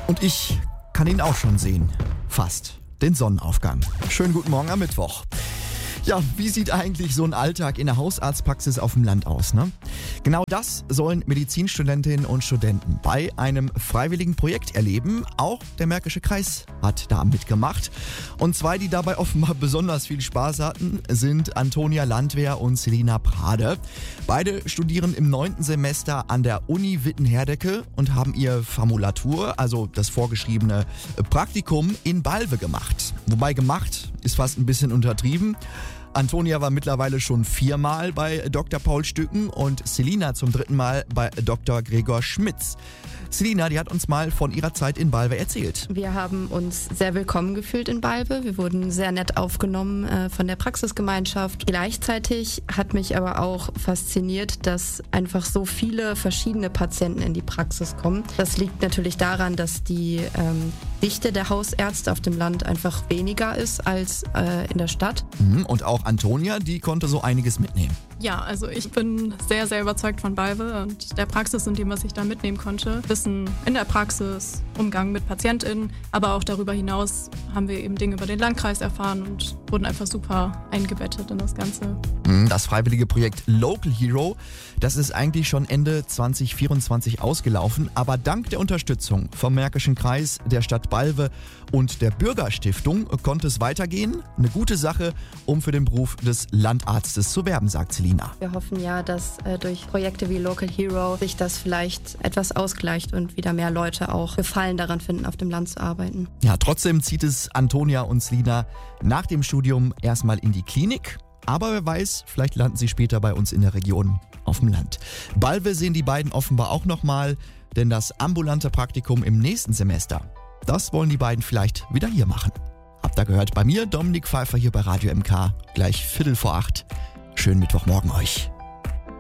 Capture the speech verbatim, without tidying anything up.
Und ich kann ihn auch schon sehen. Fast. Den Sonnenaufgang. Schönen guten Morgen am Mittwoch. Ja, wie sieht eigentlich so ein Alltag in der Hausarztpraxis auf dem Land aus, ne? Genau das sollen Medizinstudentinnen und Studenten bei einem freiwilligen Projekt erleben. Auch der Märkische Kreis hat da mitgemacht. Und zwei, die dabei offenbar besonders viel Spaß hatten, sind Antonia Landwehr und Selina Prade. Beide studieren im neunten Semester an der Uni Witten-Herdecke und haben ihr Formulatur, also das vorgeschriebene Praktikum, in Balve gemacht. Wobei gemacht ist fast ein bisschen untertrieben. Antonia war mittlerweile schon viermal bei Doktor Paul Stücken und Selina zum dritten Mal bei Doktor Gregor Schmitz. Selina, die hat uns mal von ihrer Zeit in Balve erzählt. Wir haben uns sehr willkommen gefühlt in Balve. Wir wurden sehr nett aufgenommen äh, von der Praxisgemeinschaft. Gleichzeitig hat mich aber auch fasziniert, dass einfach so viele verschiedene Patienten in die Praxis kommen. Das liegt natürlich daran, dass die ähm, Dichte der Hausärzte auf dem Land einfach weniger ist als äh, in der Stadt. Und auch Antonia, die konnte so einiges mitnehmen. Ja, also ich bin sehr, sehr überzeugt von Balve und der Praxis und dem, was ich da mitnehmen konnte. Wissen in der Praxis, Umgang mit PatientInnen, aber auch darüber hinaus haben wir eben Dinge über den Landkreis erfahren und wurden einfach super eingebettet in das Ganze. Das freiwillige Projekt Local Hero, das ist eigentlich schon Ende zwanzig vierundzwanzig ausgelaufen, aber dank der Unterstützung vom Märkischen Kreis, der Stadt Balve und der Bürgerstiftung konnte es weitergehen. Eine gute Sache, um für den Beruf des Landarztes zu werben, sagt Selina. Wir hoffen ja, dass äh, durch Projekte wie Local Hero sich das vielleicht etwas ausgleicht und wieder mehr Leute auch Gefallen daran finden, auf dem Land zu arbeiten. Ja, trotzdem zieht es Antonia und Selina nach dem Studium erstmal in die Klinik. Aber wer weiß, vielleicht landen sie später bei uns in der Region auf dem Land. Balve sehen die beiden offenbar auch nochmal, denn das ambulante Praktikum im nächsten Semester, das wollen die beiden vielleicht wieder hier machen. Habt ihr gehört bei mir, Dominik Pfeiffer hier bei Radio M K, gleich Viertel vor acht. Schönen Mittwochmorgen euch.